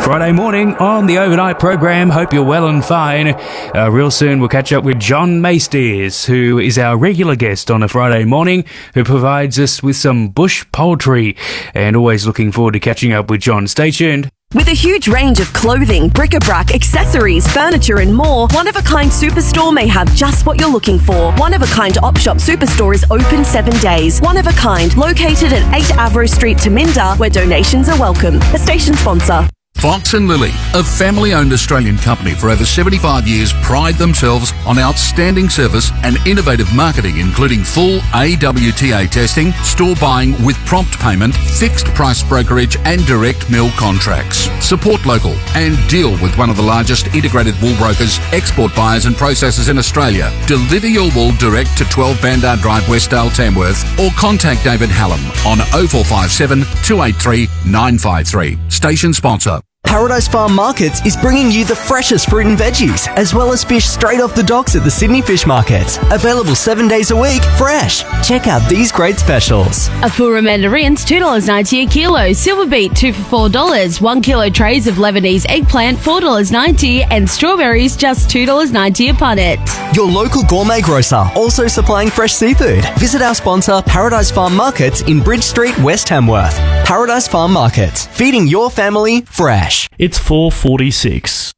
Friday morning on the overnight program. Hope you're well and fine. Real soon we'll catch up with John Maystears, who is our regular guest on a Friday morning, who provides us with some bush poultry. And always looking forward to catching up with John. Stay tuned. With a huge range of clothing, bric-a-brac, accessories, furniture and more, One of a Kind Superstore may have just what you're looking for. One of a Kind Op Shop Superstore is open 7 days. One of a Kind, located at 8 Avro Street, Taminda, where donations are welcome. A station sponsor. Fox and Lily, a family-owned Australian company for over 75 years, pride themselves on outstanding service and innovative marketing, including full AWTA testing, store buying with prompt payment, fixed price brokerage and direct mill contracts. Support local and deal with one of the largest integrated wool brokers, export buyers and processors in Australia. Deliver your wool direct to 12 Bandar Drive, Westdale, Tamworth, or contact David Hallam on 0457 283 953. Station sponsor. Paradise Farm Markets is bringing you the freshest fruit and veggies, as well as fish straight off the docks at the Sydney Fish Markets. Available 7 days a week, fresh. Check out these great specials. Afura mandarins, $2.90 a kilo. Silver beet, 2 for $4. 1 kilo trays of Lebanese eggplant, $4.90. And strawberries, just $2.90 a punnet. Your local gourmet grocer, also supplying fresh seafood. Visit our sponsor, Paradise Farm Markets in Bridge Street, West Tamworth. Paradise Farm Markets, feeding your family fresh. It's 4:46.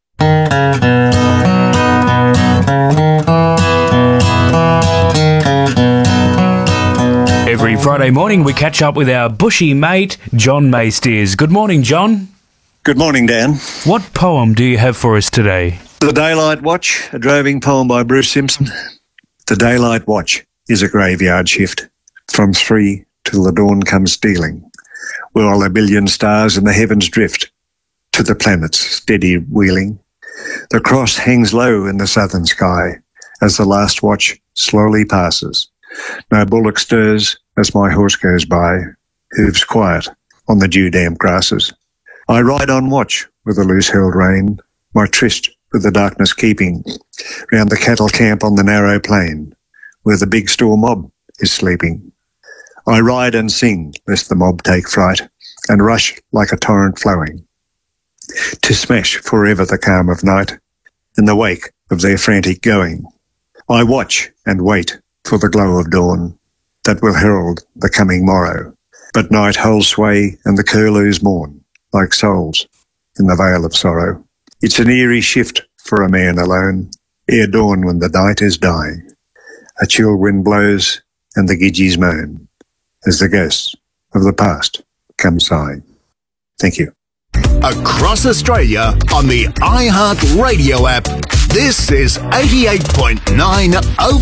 Every Friday morning we catch up with our bushy mate, John Maystears. Good morning, John. Good morning, Dan. What poem do you have for us today? The Daylight Watch, a droving poem by Bruce Simpson. The daylight watch is a graveyard shift, from 3 till the dawn comes stealing, while a billion stars in the heavens drift to the planet's steady wheeling. The cross hangs low in the southern sky as the last watch slowly passes. No bullock stirs as my horse goes by, hooves quiet on the dew-damp grasses. I ride on watch with the loose-held rein, my tryst with the darkness keeping, round the cattle camp on the narrow plain, where the big store mob is sleeping. I ride and sing, lest the mob take fright, and rush like a torrent flowing, to smash forever the calm of night in the wake of their frantic going. I watch and wait for the glow of dawn that will herald the coming morrow, but night holds sway and the curlews mourn like souls in the vale of sorrow. It's an eerie shift for a man alone, ere dawn when the night is dying. A chill wind blows and the gidgeys moan as the ghosts of the past come sighing. Thank you. Across Australia on the iHeart Radio app, this is 88.9